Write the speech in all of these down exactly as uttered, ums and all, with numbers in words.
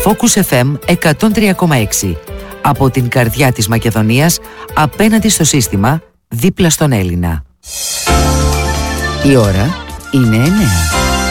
Focus εφ εμ εκατόν τρία κόμμα έξι. Από την καρδιά της Μακεδονίας, απέναντι στο σύστημα, δίπλα στον Έλληνα. Η ώρα είναι εννέα.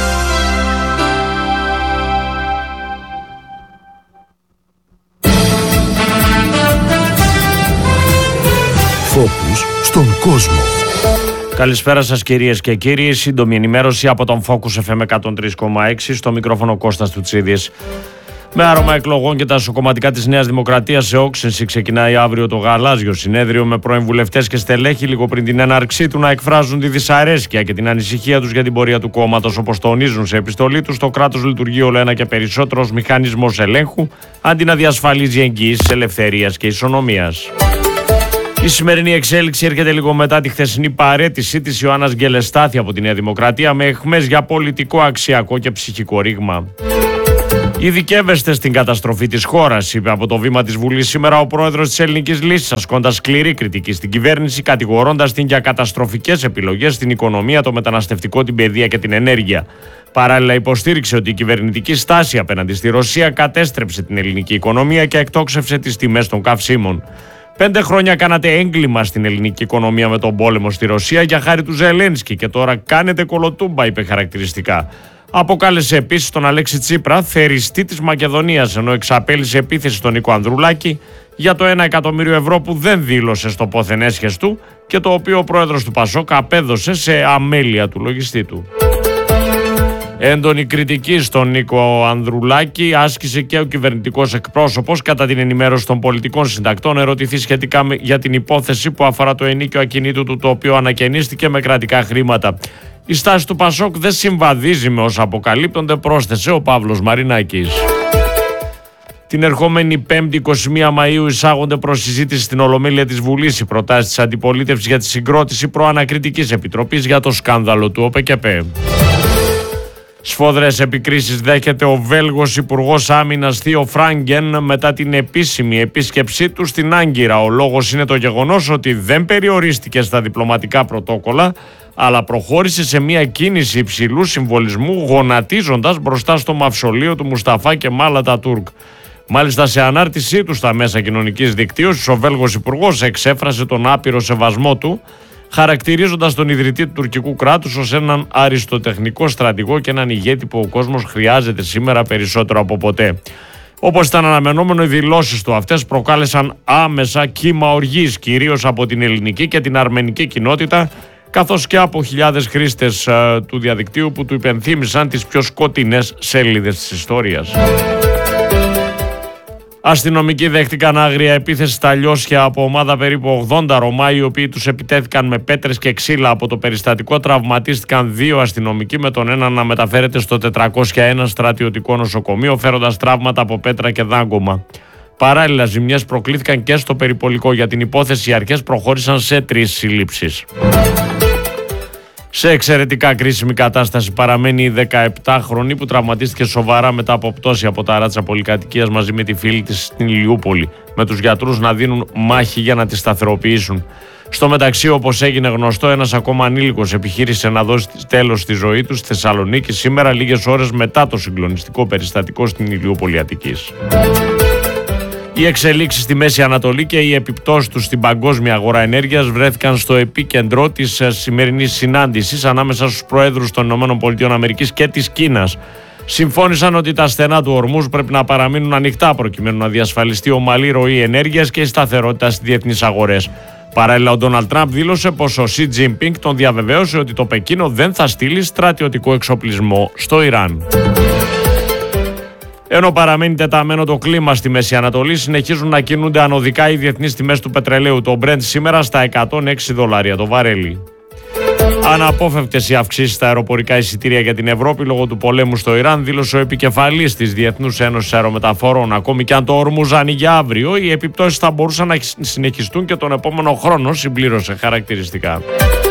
Focus στον κόσμο. Καλησπέρα σας κυρίες και κύριοι. Σύντομη ενημέρωση από τον Focus εφ εμ εκατόν τρία κόμμα έξι, στο μικρόφωνο Κώστας Τουτσίδης. Με άρωμα εκλογών και τα σοκομματικά της Νέας Δημοκρατίας σε όξυνση, ξεκινάει αύριο το γαλάζιο συνέδριο με πρώην βουλευτές και στελέχη λίγο πριν την έναρξή του να εκφράζουν τη δυσαρέσκεια και την ανησυχία τους για την πορεία του κόμματος. Όπως τονίζουν σε επιστολή τους, το κράτος λειτουργεί όλο ένα και περισσότερο ως μηχανισμός ελέγχου, αντί να διασφαλίζει εγγυήσεις ελευθερίας και ισονομίας. Η σημερινή εξέλιξη έρχεται λίγο μετά τη χθεσινή παραίτηση της Ιωάννας Γκελεστάθη από τη Νέα Δημοκρατία με αιχμές για πολιτικό, αξιακό και ψυχικό ρήγμα. Ειδικεύεστε στην καταστροφή της χώρας, είπε από το βήμα της Βουλής σήμερα ο πρόεδρος της Ελληνικής Λύσης, ασκώντας σκληρή κριτική στην κυβέρνηση, κατηγορώντας την για καταστροφικές επιλογές στην οικονομία, το μεταναστευτικό, την παιδεία και την ενέργεια. Παράλληλα, υποστήριξε ότι η κυβερνητική στάση απέναντι στη Ρωσία κατέστρεψε την ελληνική οικονομία και εκτόξευσε τις τιμές των καυσίμων. Πέντε χρόνια κάνατε έγκλημα στην ελληνική οικονομία με τον πόλεμο στη Ρωσία για χάρη του Ζελένσκι και τώρα κάνετε κολοτούμπα, είπε χαρακτηριστικά. Αποκάλεσε επίσης τον Αλέξη Τσίπρα θεριστή της Μακεδονίας, ενώ εξαπέλυσε επίθεση στον Νίκο Ανδρουλάκη για το ένα εκατομμύριο ευρώ που δεν δήλωσε στο πόθεν έσχες του και το οποίο ο πρόεδρος του Πασόκ απέδωσε σε αμέλεια του λογιστή του. Έντονη κριτική στον Νίκο Ανδρουλάκη άσκησε και ο κυβερνητικός εκπρόσωπος κατά την ενημέρωση των πολιτικών συντακτών, ερωτηθεί σχετικά με, για την υπόθεση που αφορά το ενίκιο ακινήτου του, το οποίο ανακαινίστηκε με κρατικά χρήματα. Η στάση του Πασόκ δεν συμβαδίζει με όσα αποκαλύπτονται, πρόσθεσε ο Παύλος Μαρινάκης. Την ερχόμενη Πέμπτη εικοστή πρώτη Μαΐου εισάγονται προς συζήτηση στην Ολομέλεια της Βουλής οι προτάσεις της αντιπολίτευσης για τη συγκρότηση προανακριτικής επιτροπής για το σκάνδαλο του ΟΠΕΚΕΠΕ. Σφόδρες επικρίσεις δέχεται ο Βέλγος Υπουργός Άμυνας Θείο Φράγκεν μετά την επίσημη επίσκεψή του στην Άγκυρα. Ο λόγος είναι το γεγονός ότι δεν περιορίστηκε στα διπλωματικά πρωτόκολλα, αλλά προχώρησε σε μια κίνηση υψηλού συμβολισμού, γονατίζοντας μπροστά στο μαυσολείο του Μουσταφά Κεμάλ Ατατούρκ. Μάλιστα, σε ανάρτησή του στα μέσα κοινωνικής δικτύωσης, ο Βέλγος Υπουργός εξέφρασε τον άπειρο σεβασμό του, χαρακτηρίζοντας τον ιδρυτή του τουρκικού κράτους ως έναν αριστοτεχνικό στρατηγό και έναν ηγέτη που ο κόσμος χρειάζεται σήμερα περισσότερο από ποτέ. Όπως ήταν αναμενόμενο, οι δηλώσεις του αυτές προκάλεσαν άμεσα κύμα οργής, κυρίως από την ελληνική και την αρμενική κοινότητα, καθώς και από χιλιάδες χρήστες ε, του διαδικτύου που του υπενθύμησαν τις πιο σκοτεινές σελίδες της ιστορίας. Αστυνομικοί δέχτηκαν άγρια επίθεση στα Λιώσια από ομάδα περίπου ογδόντα Ρωμά, οι οποίοι τους επιτέθηκαν με πέτρες και ξύλα. Από το περιστατικό τραυματίστηκαν δύο αστυνομικοί, με τον ένα να μεταφέρεται στο τετρακόσια ένα στρατιωτικό νοσοκομείο, φέροντας τραύματα από πέτρα και δάγκωμα. Παράλληλα, ζημιές προκλήθηκαν και στο περιπολικό. Για την υπόθεση, οι αρχές προχώρησαν σε τρεις συλλήψεις. Σε εξαιρετικά κρίσιμη κατάσταση παραμένει η δεκαεπτάχρονη που τραυματίστηκε σοβαρά μετά από πτώση από τα ράτσα πολυκατοικίας μαζί με τη φίλη της στην Ηλιούπολη, με τους γιατρούς να δίνουν μάχη για να τη σταθεροποιήσουν. Στο μεταξύ, όπως έγινε γνωστό, ένας ακόμα ανήλικος επιχείρησε να δώσει τέλος στη ζωή του στη Θεσσαλονίκη σήμερα, λίγες ώρες μετά το συγκλονιστικό περιστατικό στην Ηλιούπολη Αττικής. Οι εξελίξεις στη Μέση Ανατολή και οι επιπτώσεις τους στην παγκόσμια αγορά ενέργειας βρέθηκαν στο επίκεντρο της σημερινής συνάντησης ανάμεσα στους προέδρους των ΗΠΑ και της Κίνας. Συμφώνησαν ότι τα στενά του ορμούς πρέπει να παραμείνουν ανοιχτά προκειμένου να διασφαλιστεί ομαλή ροή ενέργειας και η σταθερότητα στις διεθνείς αγορές. Παράλληλα, ο Ντόναλντ Τραμπ δήλωσε πως ο Σι Τζίνπινγκ τον διαβεβαίωσε ότι το Πεκίνο δεν θα στείλει στρατιωτικό εξοπλισμό στο Ιράν. Ενώ παραμένει τεταμένο το κλίμα στη Μέση Ανατολή, συνεχίζουν να κινούνται ανωδικά οι διεθνείς τιμές του πετρελαίου. Το Brent σήμερα στα εκατόν έξι δολάρια το βαρέλι. Αναπόφευκτες οι αυξήσεις στα αεροπορικά εισιτήρια για την Ευρώπη λόγω του πολέμου στο Ιράν, δήλωσε ο επικεφαλής της Διεθνούς Ένωσης Αερομεταφορών. Ακόμη και αν το Ορμούζ άνοιγε αύριο, οι επιπτώσεις θα μπορούσαν να συνεχιστούν και τον επόμενο χρόνο, συμπλήρωσε χαρακτηριστικά.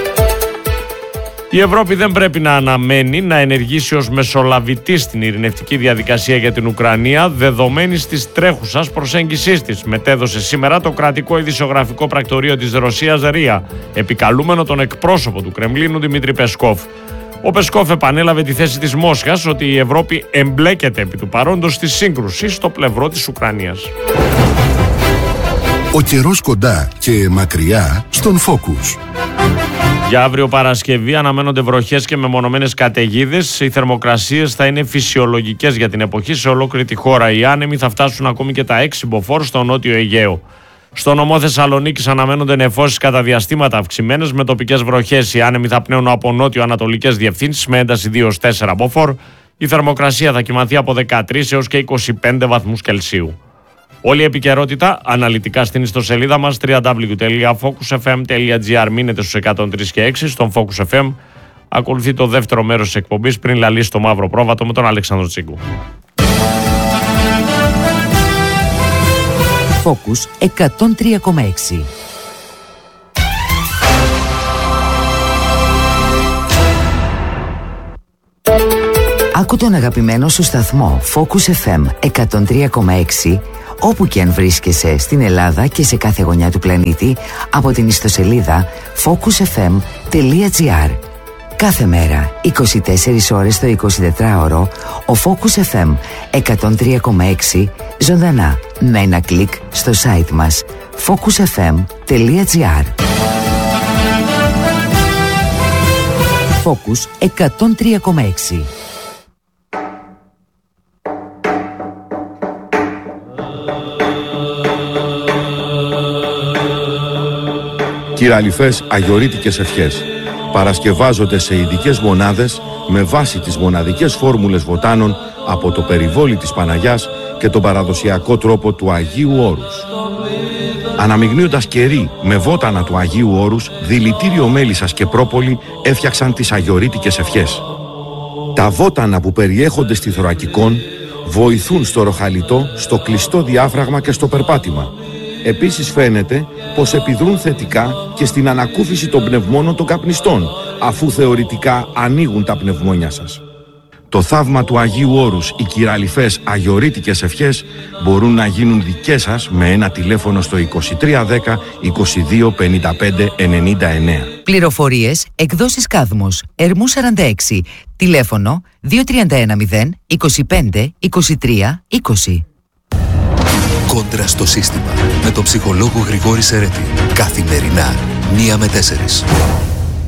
Η Ευρώπη δεν πρέπει να αναμένει να ενεργήσει ως μεσολαβητή στην ειρηνευτική διαδικασία για την Ουκρανία, δεδομένης της τρέχουσας προσέγγισής της, μετέδωσε σήμερα το κρατικό ειδησιογραφικό πρακτορείο της Ρωσίας ΡΙΑ, επικαλούμενο τον εκπρόσωπο του Κρεμλίνου Δημήτρη Πεσκόφ. Ο Πεσκόφ επανέλαβε τη θέση της Μόσχας ότι η Ευρώπη εμπλέκεται επί του παρόντος στη σύγκρουση στο πλευρό της Ουκρανίας. Ο καιρός κοντά και μακριά στον Focus. Για αύριο Παρασκευή αναμένονται βροχές και μεμονωμένες καταιγίδες. Οι θερμοκρασίες θα είναι φυσιολογικές για την εποχή σε ολόκληρη τη χώρα. Οι άνεμοι θα φτάσουν ακόμη και τα έξι μποφόρ στο νότιο Αιγαίο. Στο νομό Θεσσαλονίκης αναμένονται νεφώσεις κατά διαστήματα αυξημένες με τοπικές βροχές. Οι άνεμοι θα πνέουν από νότιο-ανατολικές διευθύνσεις με ένταση δύο έως τέσσερα μποφόρ. Η θερμοκρασία θα κυμανθεί από δεκατρείς έως και είκοσι πέντε βαθμούς Κελσίου. Όλη η επικαιρότητα αναλυτικά στην ιστοσελίδα μας double-u double-u double-u τελεία focus f m τελεία g r. Μείνετε στους εκατόν τρία και έξι στον Focus εφ εμ. Ακολουθεί το δεύτερο μέρος της εκπομπής πριν λαλήσει το μαύρο πρόβατο με τον Αλέξανδρο Τσίγκου. Focus εκατόν τρία κόμμα έξι. Άκου τον αγαπημένο σου σταθμό Focus εφ εμ εκατόν τρία κόμμα έξι όπου και αν βρίσκεσαι στην Ελλάδα και σε κάθε γωνιά του πλανήτη από την ιστοσελίδα focus f m τελεία g r. Κάθε μέρα, είκοσι τέσσερις ώρες το εικοσιτετράωρο, ο Focus εφ εμ εκατόν τρία κόμμα έξι ζωντανά με ένα κλικ στο site μας focus f m τελεία g r. Focus εκατόν τρία κόμμα έξι. Κυραλιφές αγιορείτικες ευχές παρασκευάζονται σε ειδικές μονάδες με βάση τις μοναδικές φόρμουλες βοτάνων από το περιβόλι της Παναγιάς και τον παραδοσιακό τρόπο του Αγίου Όρους. Αναμειγνύοντας κερί με βότανα του Αγίου Όρους, δηλητήριο μέλισσας και πρόπολη έφτιαξαν τις αγιορείτικες ευχές. Τα βότανα που περιέχονται στη θωρακικόν βοηθούν στο ροχαλιτό, στο κλειστό διάφραγμα και στο περπάτημα. Επίσης φαίνεται πως επιδρούν θετικά και στην ανακούφιση των πνευμόνων των καπνιστών, αφού θεωρητικά ανοίγουν τα πνευμόνια σας. Το θαύμα του Αγίου Όρους, οι κυραλιφές αγιορείτικες ευχές μπορούν να γίνουν δικές σας με ένα τηλέφωνο στο είκοσι τρία δέκα είκοσι δύο πενήντα πέντε ενενήντα εννέα. Πληροφορίες, εκδόσεις Κάδμος, Ερμού σαράντα έξι, τηλέφωνο δύο τρία ένα μηδέν είκοσι πέντε είκοσι τρία είκοσι. Κόντρα στο σύστημα με τον ψυχολόγο Γρηγόρη Σερέτη. Καθημερινά, μία με τέσσερις.